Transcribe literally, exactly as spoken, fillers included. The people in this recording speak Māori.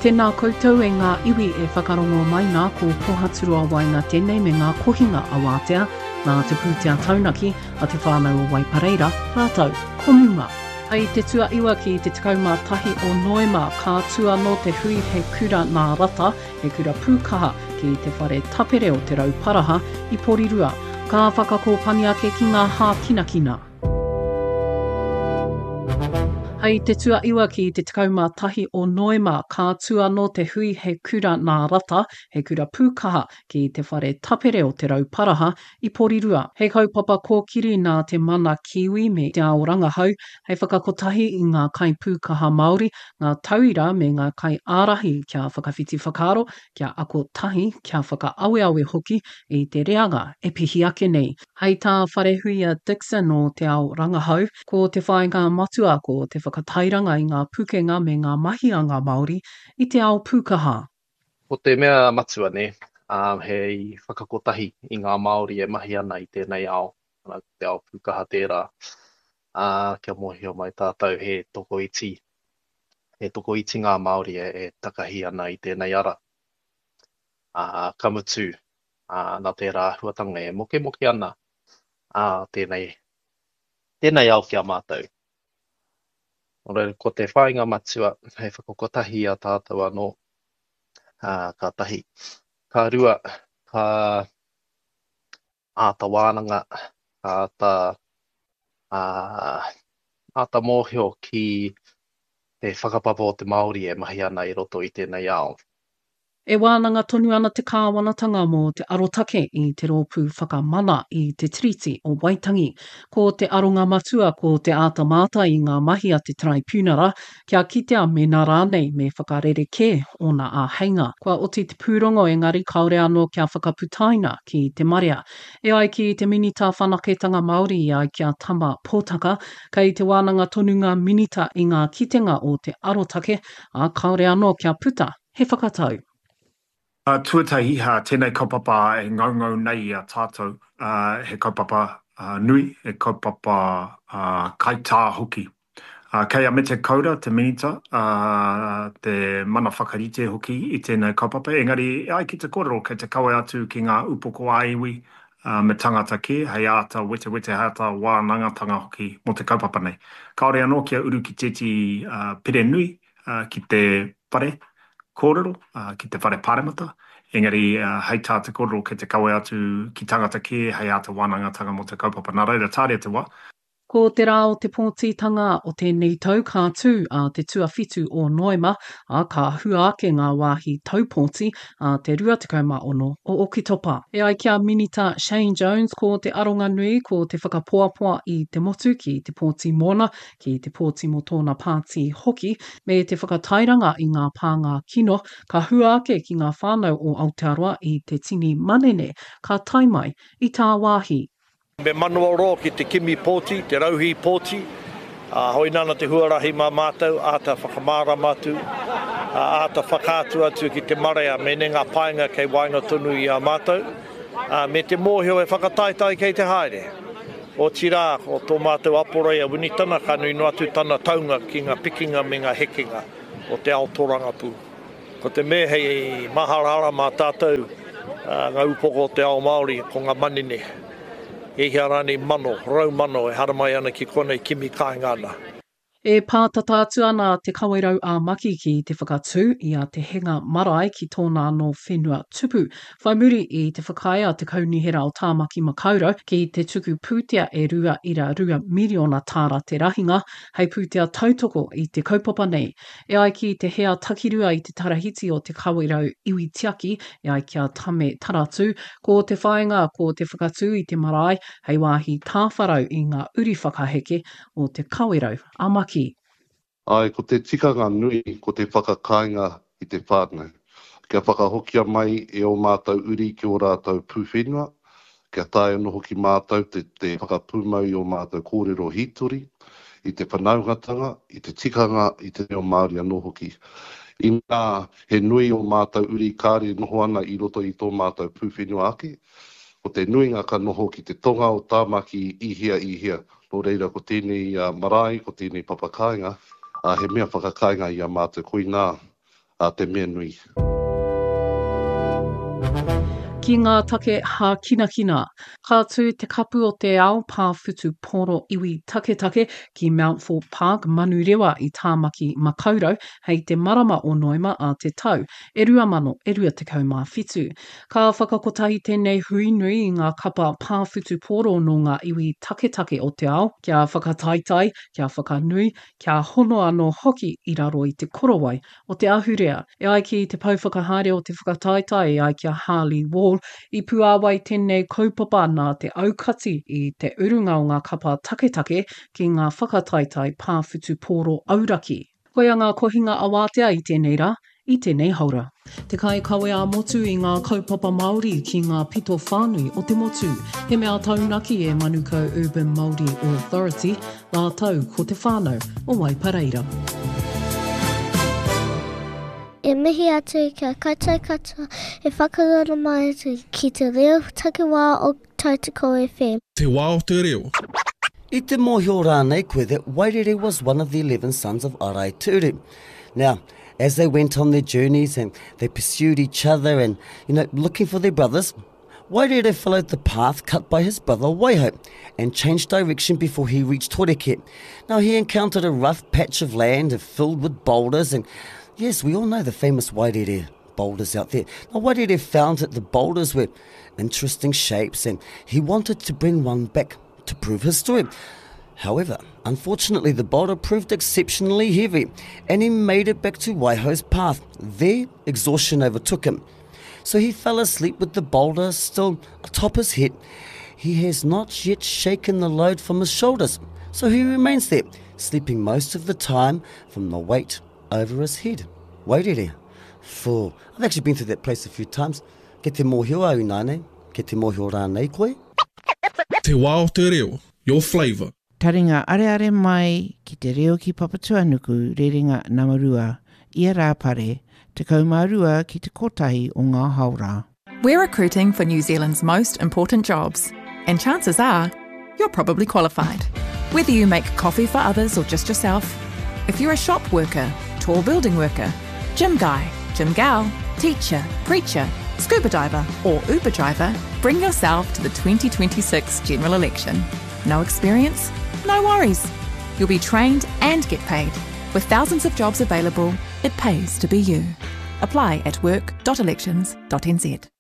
tēnā koutou e ngā iwi e whakarongo mai ngā ko pohaturua wai ngā tēnei me ngā kohinga a wātea, ngā te pūtea taunaki a te whānau o Waipareira, rātou, komunga. Hei te tua iwa ki te tikauma tahi o Noema, ka tua no te hui he kura nā rata, he kura pūkaha ki te whare tapere o te rauparaha i Porirua, ka whakakōpani ake ki ngā hā kinakina. Hei te tua iwa ki te tikauma tahi o Noema, ka tua no te hui he kura nā rata, he kura pūkaha ki te whare tapere o te rauparaha i Porirua. Hei kaupapa kōkiri nā te mana kiwi me te ao rangahau, hei whakakotahi i ngā kai pūkaha Māori, ngā tauira me ngā kai ārahi kia whakawhiti whakaaro, kia ako tahi kia whakaawe awe hoki i te reanga e pihi ake nei. Hei tā wharehuia Dixon o te ao rangahau, ko te whaenga matua ko te whakatairanga i ngā pukenga me ngā mahianga Māori i te ao pūkaha. Ko te mea matua ne, um, hei whakakotahi i ngā Māori e mahi ana i tēnei ao, te ao pūkaha tērā. Uh, kia mohio mai tātou he toko iti. He toko iti ngā Māori e, e takahi ana i tēnei ara. Uh, kamutu, uh, nā tērā huatanga e moke moke ana. Uh, tēnei, tēnei ao kia mātou. Ora, ko te whainga matua, hei whakakotahi a tātou anō, uh, ka tahi. Ka rua, ka āta wānanga, ka āta, uh, āta mōhio ki te whakapapa o te Māori e mahi ana i roto i tēnei ao. E wānanga tonu ana te kāwanatanga mō te arotake i te rōpū whakamana i te tiriti o Waitangi. Ko te aronga matua ko te āta māta i ngā mahi a te traipūnara, kia kitea me nā rānei me whakarereke ona a heinga. Kua oti te pūrongo engari kaore anō kia whakaputaina ki te marea. E ai ki te minita whanaketanga Māori i ai kia tama pōtaka, kei te wānanga tonunga minita i ngā kitenga o te arotake, a kaore anō kia puta, he whakatau. Uh, tuatahi ha tēnei kaupapa e ngaungau nei a tātou, uh, he kaupapa uh, nui, he kaupapa uh, kaitā hoki. Uh, kei a me te kaura, te minita, uh, te mana whakarite hoki i tēnei kaupapa. Engari, ai ki te kōrero, kei te kawe atu ki ngā upoko aiwi uh, me tangata ke, hei āta wete wete hata wānangatanga hoki mo te kaupapa nei. Kaore anō kia uru ki tēti uh, pere nui uh, ki te pare, kōrero, uh, ki te whare pāremata. Engari, uh, hei tā te kōrero ke te kawe atu ki tangata ke, hei āta wānangatanga mo te kaupapa. Nā reira, tāre te wā. Ko te rā o te pōtitanga o tēnei tau kā tū a te tuawhitu o Noema, a ka hua ake ngā wāhi taupōti a te rua tikauma ono o Okitopa. E ai kia minita Shane Jones ko te aronga nui ko te whakapoapoa i te motu ki te pōti mona, ki te pōti mo tōna pāti hoki, me te whakatairanga i ngā pānga kino, ka hua ake ki ngā whānau o Aotearoa i te tini manene, ka taimai i tā wāhi. Me manoa ro ki te kimi pōti, te rauhi pōti, uh, hoi nana te huarahi mā mātou, āta whakamāra mātu, uh, āta whakātu atu ki te marea me ne ngā painga kei wainga tonu i a mātou, uh, me te mōhio e whakataitai kei te haere. O tira, o tō mātou aporai a winitana, ka nui no atu tana taunga ki ngā pikinga me ngā hekinga o te Aotoranga pū. Ko te me hei maharara mā tātou, uh, ngā upoko o te ao Māori, ko ngā manine. E hea rani mano, rau mano e haramai ana ki konei kimi kāingana. E pātata atu ana te kawerau a maki ki te whakatū i a te henga marae ki tōna no whenua tupu. Whai muri i te whakaia te kaunihera o Tāmaki Makaurau ki te tuku pūtea e rua ira rua miriona tāra te rahinga, hei pūtea tautoko i te kaupapa nei. E ai ki te hea takirua i te tarahiti o te kawerau iwi tiaki, e ai kia tame taratu, ko te whaenga ko te whakatū i te marae, hei wāhi tāwharau i ngā uri whakaheke o te kawerau a maki. Ai, ko te tikanga nui, ko te whakakainga i te whānau. Kia whakahokia mai e o mātou uri ki o rātou pūwhenua. Kia tae no hoki mātou te, te whakapūmau i o mātou kōrero hitori, i te whanaungatanga, i te tikanga, i te reo Māori anō hoki. I nā, he nui o mātou uri kāre noho ana i roto i tō mātou pūwhenua ake. Ko te nuinga ka noho ki te tonga o Tāmaki ihia ihia. Nō reira ko tēnei uh, marae, ko tēnei papakainga. Uh, he mea whakakainga i a mātou koe nā. a te mea nui. Ki ngā take hā kina kina, ka tū te kapu o te ao pāwhutu poro iwi take take ki Mount Fort Park, Manurewa i Tāmaki Makaurau, hei te marama o Noema a te tau, e rua mano, e rua te kau mā whitu. Ka whakakotahi tēnei hui nui i ngā kapa pāwhutu poro no ngā iwi take take o te ao, kia whakataitai, kia whakanui, kia hono anō hoki i raro i te korowai o te ahurea, e ai ki te pauwhakahaere o te whakataitai, e ai kia Harley Wall, i puāwai tēnei kaupapa nā te aukati i te urunga o ngā kapa take take ki ngā whakataitai pāwhutu poro auraki. Koia ngā kohinga awātea i tēnei rā, i tēnei haura. Te kai kawe a motu i ngā kaupapa Māori ki ngā pito whānui o te motu. He mea taunaki e Manukau Urban Māori Authority, nā tau ko te whānau o Waipareira. E mihi atu kia kaitai katoa e whakarara mai atu ki te reo take wā o Tautoko F M. Te wā o te reo. I te mōhio rānei koe that Wairere was one of the eleven sons of Arai Turu. Now, as they went on their journeys and they pursued each other and, you know, looking for their brothers, Wairere followed the path cut by his brother Waiho and changed direction before he reached Horeke. Now, he encountered a rough patch of land filled with boulders and yes, we all know the famous Wairere boulders out there. Now, Wairere found that the boulders were interesting shapes and he wanted to bring one back to prove his story. However, unfortunately, the boulder proved exceptionally heavy and he made it back to Waiho's path. There, exhaustion overtook him. So he fell asleep with the boulder still atop his head. He has not yet shaken the load from his shoulders, so he remains there, sleeping most of the time from the weight over his head. Wairere. For I've actually been through that place a few times. Ke te mōhio au nāne, ke te mōhio rānei koe. Te wā o te reo, your flavour. Taringa are are mai ki te reo ki Papatuanuku, rerenga Namarua, ia rā pare, te kaumārua ki te kotahi o ngā haura. We're recruiting for New Zealand's most important jobs, and chances are you're probably qualified. Whether you make coffee for others or just yourself, if you're a shop worker, tall building worker, gym guy, gym gal, teacher, preacher, scuba diver or Uber driver, bring yourself to the twenty twenty-six general election. No experience? No worries. You'll be trained and get paid. With thousands of jobs available, it pays to be you. Apply at work dot elections dot n z.